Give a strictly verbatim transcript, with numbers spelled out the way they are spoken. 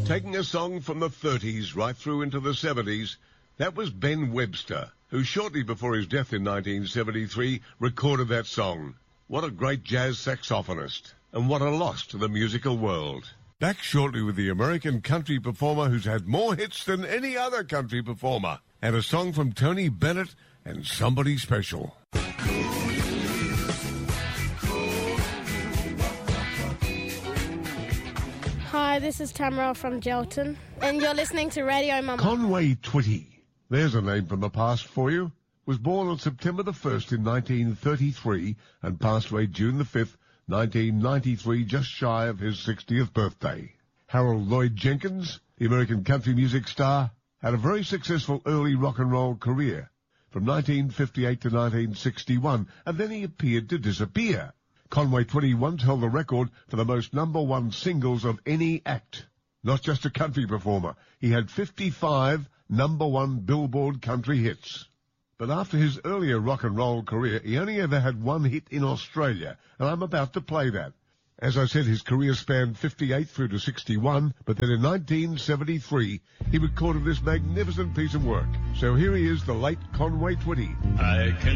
Taking a song from the thirties right through into the seventies, that was Ben Webster, who shortly before his death in nineteen seventy-three recorded that song. What a great jazz saxophonist, and what a loss to the musical world. Back shortly with the American country performer who's had more hits than any other country performer, and a song from Tony Bennett and Somebody Special. Hi, this is Tamara from Gelton, and you're listening to Radio Mama. Conway Twitty, there's a name from the past for you, was born on September the first in nineteen thirty-three and passed away June the fifth, nineteen ninety-three, just shy of his sixtieth birthday. Harold Lloyd Jenkins, the American country music star, had a very successful early rock and roll career from nineteen fifty-eight to nineteen sixty-one, and then he appeared to disappear. Conway Twitty once held the record for the most number one singles of any act. Not just a country performer. He had fifty-five number one Billboard country hits. But after his earlier rock and roll career, he only ever had one hit in Australia, and I'm about to play that. As I said, his career spanned fifty-eight through to sixty-one, but then in nineteen seventy-three, he recorded this magnificent piece of work. So here he is, the late Conway Twitty. I can